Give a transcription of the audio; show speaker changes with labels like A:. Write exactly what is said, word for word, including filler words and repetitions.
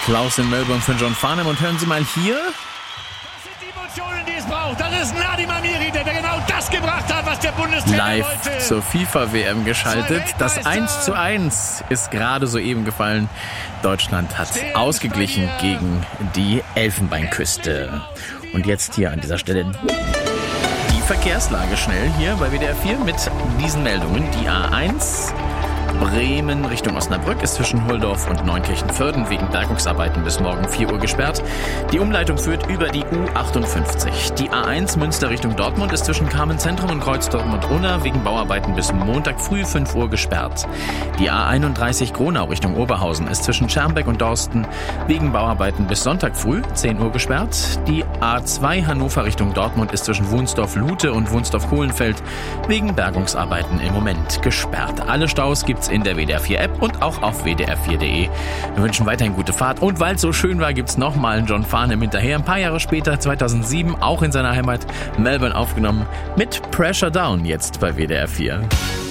A: Klaus in Melbourne für John Farnham. Und hören Sie mal hier.
B: Das sind die Emotionen, die es braucht. Das ist Nadim Amiri, der genau das gebracht hat, was der Bundestrainer
A: Live
B: wollte.
A: zur FIFA-W M geschaltet. Das eins zu eins ist gerade soeben gefallen. Deutschland hat ausgeglichen gegen die Elfenbeinküste. Und jetzt hier an dieser Stelle die Verkehrslage schnell hier bei W D R vier mit diesen Meldungen. Die A eins Bremen Richtung Osnabrück ist zwischen Holdorf und Neunkirchen-Vörden wegen Bergungsarbeiten bis morgen vier Uhr gesperrt. Die Umleitung führt über die U achtundfünfzig. Die A eins Münster Richtung Dortmund ist zwischen Carmen-Zentrum und Kreuz Dortmund-Unna wegen Bauarbeiten bis Montag früh fünf Uhr gesperrt. Die A einunddreißig Gronau Richtung Oberhausen ist zwischen Schermbeck und Dorsten wegen Bauarbeiten bis Sonntag früh zehn Uhr gesperrt. Die A zwei Hannover Richtung Dortmund ist zwischen Wunsdorf-Lute und Wunsdorf-Kohlenfeld wegen Bergungsarbeiten im Moment gesperrt. Alle Staus gibt's in der W D R vier App und auch auf w d r vier punkt d e. Wir wünschen weiterhin gute Fahrt und weil es so schön war, gibt's nochmal einen John Farnham hinterher. Ein paar Jahre später, zweitausendsieben, auch in seiner Heimat Melbourne aufgenommen mit Pressure Down jetzt bei W D R vier.